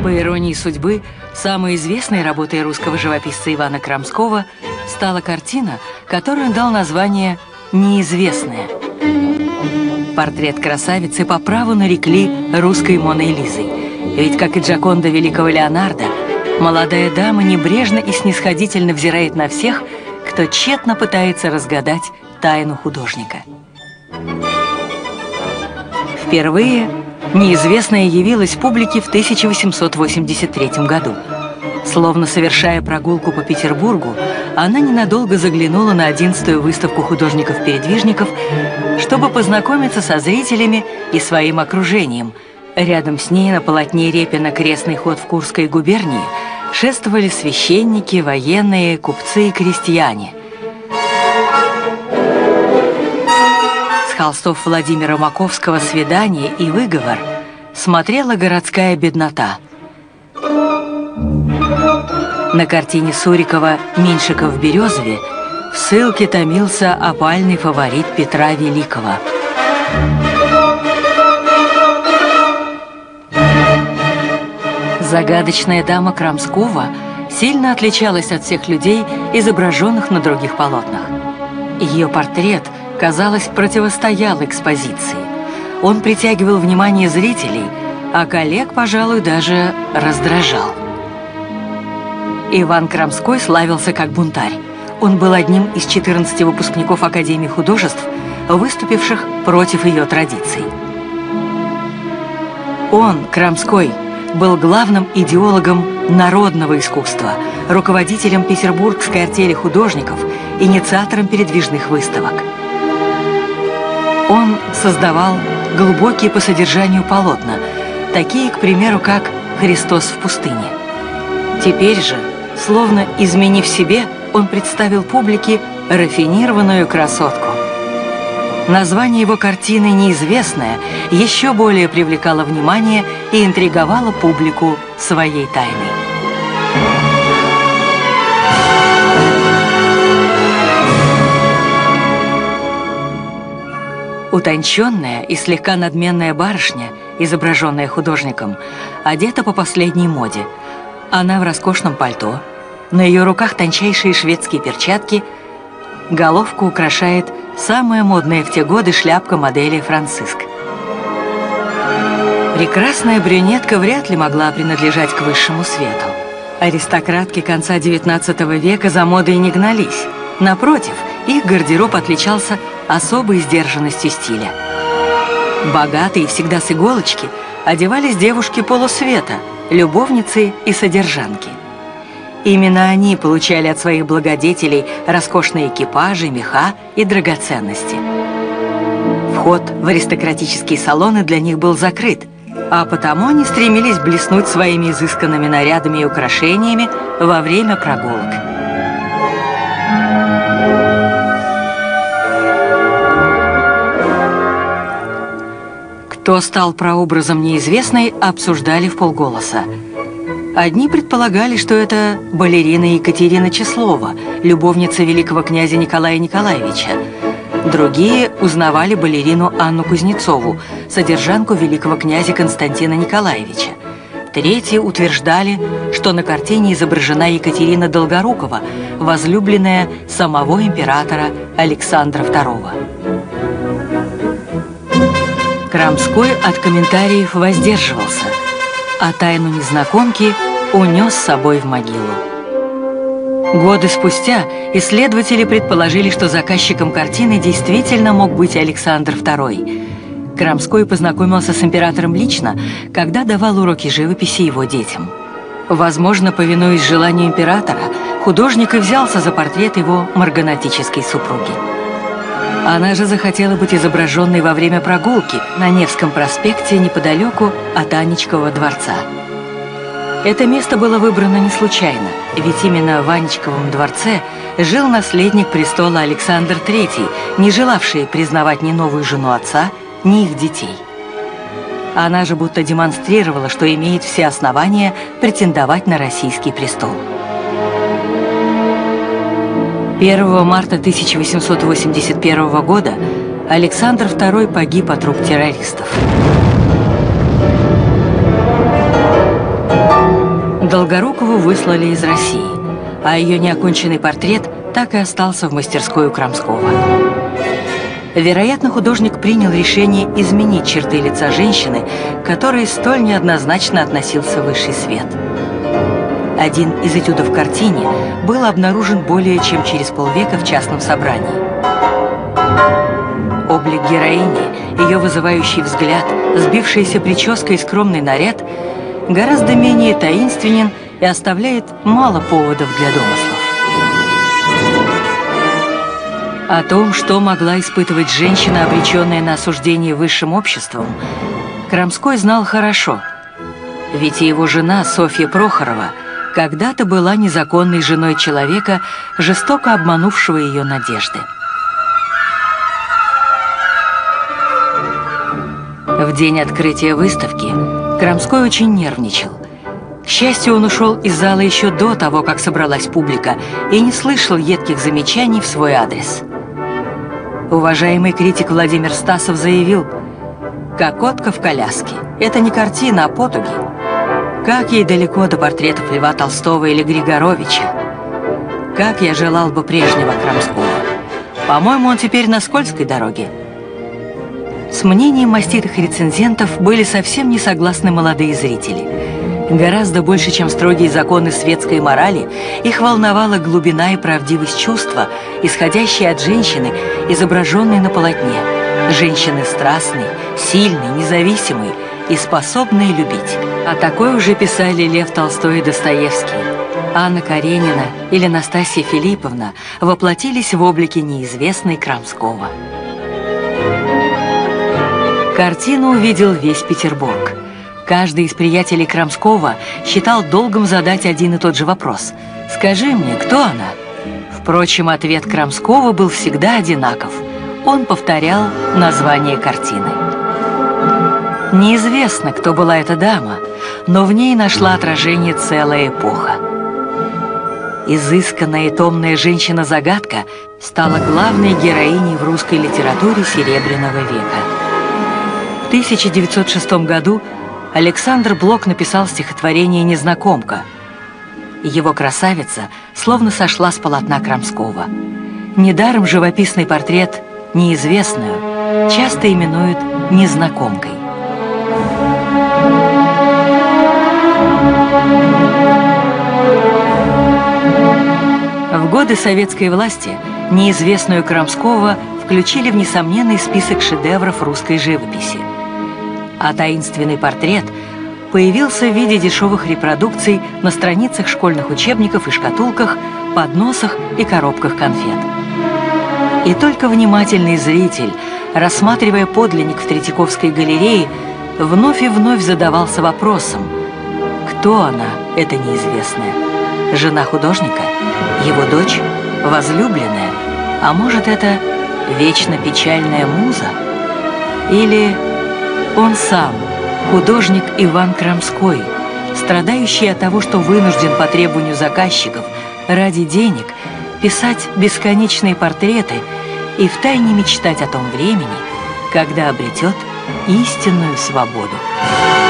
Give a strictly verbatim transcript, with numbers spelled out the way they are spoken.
По иронии судьбы, самой известной работой русского живописца Ивана Крамского стала картина, которую он дал название «Неизвестная». Портрет красавицы по праву нарекли русской Моной Лизой. Ведь, как и Джоконда великого Леонардо, молодая дама небрежно и снисходительно взирает на всех, кто тщетно пытается разгадать тайну художника. Впервые «Неизвестная» явилась публике в тысяча восемьсот восемьдесят третьем году. Словно совершая прогулку по Петербургу, она ненадолго заглянула на одиннадцатую выставку художников-передвижников, чтобы познакомиться со зрителями и своим окружением. Рядом с ней на полотне Репина «Крестный ход в Курской губернии» шествовали священники, военные, купцы и крестьяне. С холстов Владимира Маковского «Свидание» и «Выговор» смотрела городская беднота. На картине Сурикова «Меньшиков в Березове» в ссылке томился опальный фаворит Петра Великого. Загадочная дама Крамского сильно отличалась от всех людей, изображенных на других полотнах. Ее портрет, казалось, противостоял экспозиции. Он притягивал внимание зрителей, а коллег, пожалуй, даже раздражал. Иван Крамской славился как бунтарь. Он был одним из четырнадцати выпускников Академии художеств, выступивших против ее традиций. Он, Крамской, был главным идеологом народного искусства, руководителем Петербургской артели художников, инициатором передвижных выставок. Он создавал глубокие по содержанию полотна, такие, к примеру, как «Христос в пустыне». Теперь же, словно изменив себе, он представил публике рафинированную красотку. Название его картины «Неизвестная» еще более привлекало внимание и интриговало публику своей тайной. Утонченная и слегка надменная барышня, изображенная художником, одета по последней моде. Она в роскошном пальто, на ее руках тончайшие шведские перчатки, головку украшает самая модная в те годы шляпка модели Франциск. Прекрасная брюнетка вряд ли могла принадлежать к высшему свету. Аристократки конца девятнадцатого века за модой не гнались. Напротив, их гардероб отличался особой сдержанностью стиля. Богатые, всегда с иголочки, одевались девушки полусвета, любовницы и содержанки. Именно они получали от своих благодетелей роскошные экипажи, меха и драгоценности. Вход в аристократические салоны для них был закрыт, а потому они стремились блеснуть своими изысканными нарядами и украшениями во время прогулок. Кто стал прообразом неизвестной, обсуждали вполголоса. Одни предполагали, что это балерина Екатерина Числова, любовница великого князя Николая Николаевича. Другие узнавали балерину Анну Кузнецову, содержанку великого князя Константина Николаевича. Третьи утверждали, что на картине изображена Екатерина Долгорукова, возлюбленная самого императора Александра второго. Крамской от комментариев воздерживался, а тайну незнакомки унес с собой в могилу. Годы спустя исследователи предположили, что заказчиком картины действительно мог быть Александр второй. Крамской познакомился с императором лично, когда давал уроки живописи его детям. Возможно, повинуясь желанию императора, художник и взялся за портрет его марганатической супруги. Она же захотела быть изображенной во время прогулки на Невском проспекте неподалеку от Анечкового дворца. Это место было выбрано не случайно, ведь именно в Анечковом дворце жил наследник престола Александр третий, не желавший признавать ни новую жену отца, ни их детей. Она же будто демонстрировала, что имеет все основания претендовать на российский престол. первого марта тысяча восемьсот восемьдесят первого года Александр второй погиб от рук террористов. Долгорукову выслали из России, а ее неоконченный портрет так и остался в мастерской у Крамского. Вероятно, художник принял решение изменить черты лица женщины, к которой столь неоднозначно относился высший свет. Один из этюдов в картине был обнаружен более чем через полвека в частном собрании. Облик героини, ее вызывающий взгляд, сбившаяся прическа и скромный наряд гораздо менее таинственен и оставляет мало поводов для домыслов. О том, что могла испытывать женщина, обреченная на осуждение высшим обществом, Крамской знал хорошо, ведь и его жена Софья Прохорова когда-то была незаконной женой человека, жестоко обманувшего ее надежды. В день открытия выставки Крамской очень нервничал. К счастью, он ушел из зала еще до того, как собралась публика, и не слышал едких замечаний в свой адрес. Уважаемый критик Владимир Стасов заявил: «Кокотка в коляске – это не картина, а потуги. Как ей далеко до портретов Льва Толстого или Григоровича. Как я желал бы прежнего Крамского. По-моему, он теперь на скользкой дороге». С мнением маститых рецензентов были совсем не согласны молодые зрители. Гораздо больше, чем строгие законы светской морали, их волновала глубина и правдивость чувства, исходящие от женщины, изображенной на полотне. Женщины страстной, сильной, независимой и способной любить. О такой уже писали Лев Толстой и Достоевский. Анна Каренина или Настасья Филипповна воплотились в облике неизвестной Крамского. Картину увидел весь Петербург. Каждый из приятелей Крамского считал долгом задать один и тот же вопрос: «Скажи мне, кто она?» Впрочем, ответ Крамского был всегда одинаков. Он повторял название картины. Неизвестно, кто была эта дама, но в ней нашла отражение целая эпоха. Изысканная и томная женщина-загадка стала главной героиней в русской литературе Серебряного века. В тысяча девятьсот шестом году Александр Блок написал стихотворение «Незнакомка». Его красавица словно сошла с полотна Крамского. Недаром живописный портрет неизвестную часто именуют незнакомкой. В годы советской власти неизвестную Крамского включили в несомненный список шедевров русской живописи. А таинственный портрет появился в виде дешевых репродукций на страницах школьных учебников и шкатулках, подносах и коробках конфет. И только внимательный зритель, рассматривая подлинник в Третьяковской галерее, вновь и вновь задавался вопросом: кто она, эта неизвестная? Жена художника? Его дочь? Возлюбленная? А может, это вечно печальная муза? Или он сам, художник Иван Крамской, страдающий от того, что вынужден по требованию заказчиков ради денег писать бесконечные портреты и втайне мечтать о том времени, когда обретет истинную свободу?